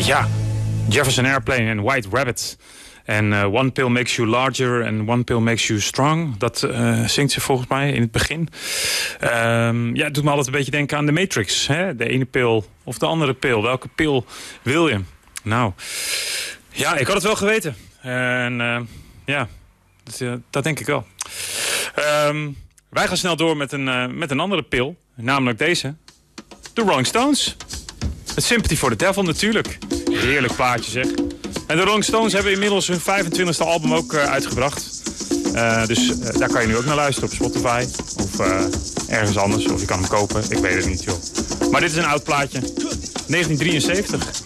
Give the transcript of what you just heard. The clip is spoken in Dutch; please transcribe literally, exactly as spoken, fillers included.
Ja, Jefferson Airplane en White Rabbit. En uh, One Pill Makes You Larger and One Pill Makes You Strong. Dat uh, zingt ze volgens mij in het begin. Um, ja, het doet me altijd een beetje denken aan de Matrix. Hè? De ene pil of de andere pil. Welke pil wil je? Nou, ja, ik had het wel geweten. En uh, ja, dat, uh, dat denk ik wel. Um, wij gaan snel door met een, uh, met een andere pil. Namelijk deze. De Rolling Stones. Het Sympathy for the Devil natuurlijk. Heerlijk plaatje zeg. En de Rolling Stones hebben inmiddels hun vijfentwintigste album ook uh, uitgebracht. Uh, dus uh, daar kan je nu ook naar luisteren op Spotify. Of uh, ergens anders. Of je kan hem kopen. Ik weet het niet joh. Maar dit is een oud plaatje. negentien drieënzeventig.